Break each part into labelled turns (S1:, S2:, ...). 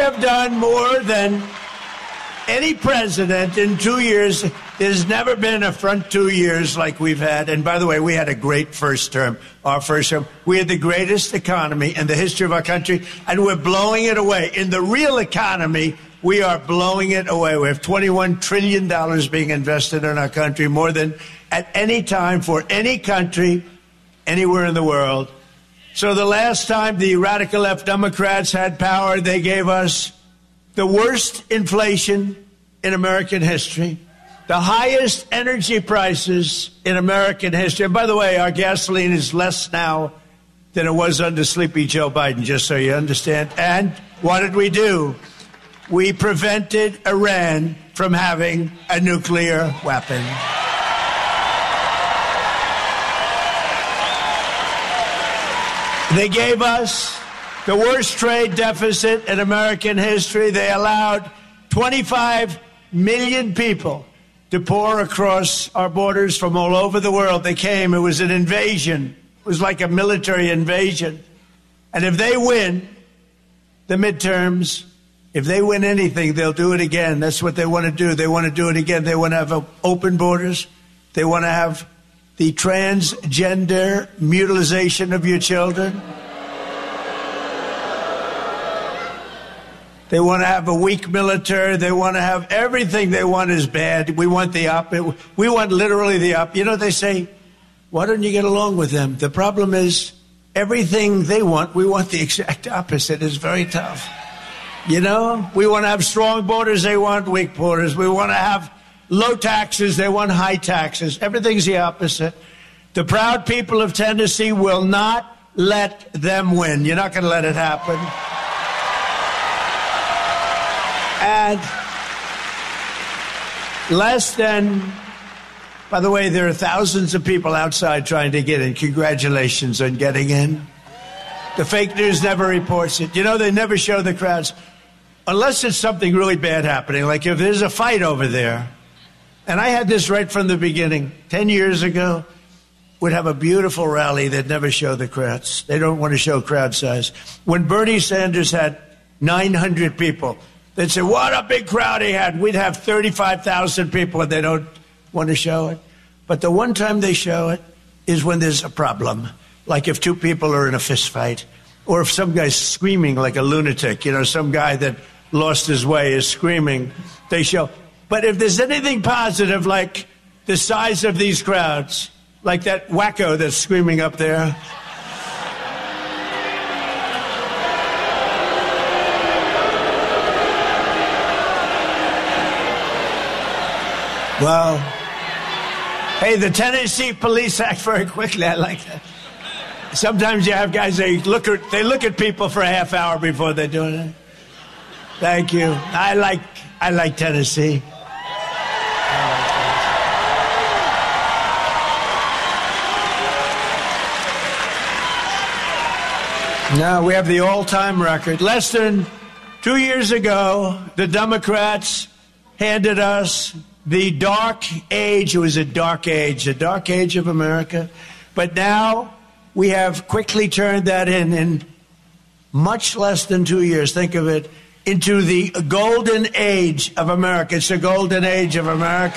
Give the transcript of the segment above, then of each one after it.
S1: have done more than any president in 2 years. There's never been a front 2 years like we've had. And by the way, we had a great first term. Our first term, we had the greatest economy in the history of our country, and we're blowing it away. In the real economy, we are blowing it away. We have $21 trillion being invested in our country, more than at any time for any country anywhere in the world. So the last time the radical left Democrats had power, they gave us the worst inflation in American history, the highest energy prices in American history. And by the way, our gasoline is less now than it was under Sleepy Joe Biden, just so you understand. And what did we do? We prevented Iran from having a nuclear weapon. They gave us the worst trade deficit in American history. They allowed 25 million people to pour across our borders from all over the world. They came. It was an invasion. It was like a military invasion. And if they win the midterms, if they win anything, they'll do it again. That's what they want to do. They want to do it again. They want to have open borders. They want to have the transgender mutilization of your children. They want to have a weak military. They want to have everything they want is bad. We want the opposite. We want literally the opposite. You know, they say, why don't you get along with them? The problem is everything they want, we want the exact opposite. It's very tough. You know, we want to have strong borders. They want weak borders. We want to have low taxes. They want high taxes. Everything's the opposite. The proud people of Tennessee will not let them win. You're not going to let it happen. And less than, by the way, there are thousands of people outside trying to get in. Congratulations on getting in. The fake news never reports it. You know, they never show the crowds. Unless it's something really bad happening, like if there's a fight over there. And I had this right from the beginning. 10 years ago, we'd have a beautiful rally. They'd never show the crowds. They don't want to show crowd size. When Bernie Sanders had 900 people, they'd say, what a big crowd he had. We'd have 35,000 people, and they don't want to show it. But the one time they show it is when there's a problem. Like if two people are in a fist fight, or if some guy's screaming like a lunatic, you know, some guy that lost his way is screaming, they show. But if there's anything positive, like the size of these crowds, like that wacko that's screaming up there. Well, hey, the Tennessee Police act very quickly. I like that. Sometimes you have guys, they look at people for a half hour before they do it. Thank you. I like Tennessee. Now we have the all-time record. Less than 2 years ago, the Democrats handed us the dark age. It was a dark age of America. But now we have quickly turned that in much less than 2 years, think of it, into the golden age of America. It's the golden age of America.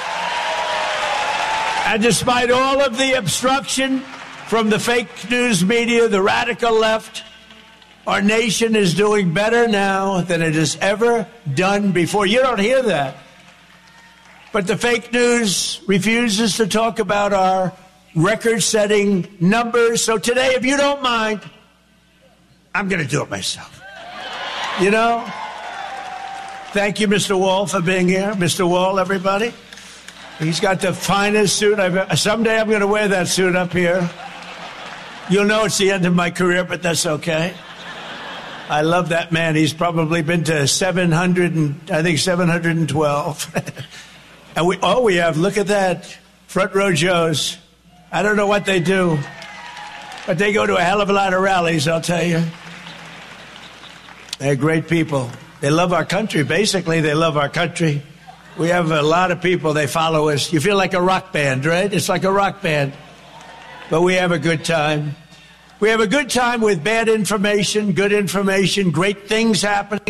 S1: And despite all of the obstruction from the fake news media, the radical left, our nation is doing better now than it has ever done before. You don't hear that. But the fake news refuses to talk about our record-setting numbers. So today, if you don't mind, I'm going to do it myself. You know? Thank you, Mr. Wall, for being here. Mr. Wall, everybody. He's got the finest suit I've ever. Someday I'm going to wear that suit up here. You'll know it's the end of my career, but that's okay. I love that man. He's probably been to 712. And we have, look at that, front row Joes. I don't know what they do, but they go to a hell of a lot of rallies, I'll tell you. They're great people. They love our country. Basically, they love our country. We have a lot of people, they follow us. You feel like a rock band, right? It's like a rock band. But we have a good time. We have a good time with bad information, good information, great things happening.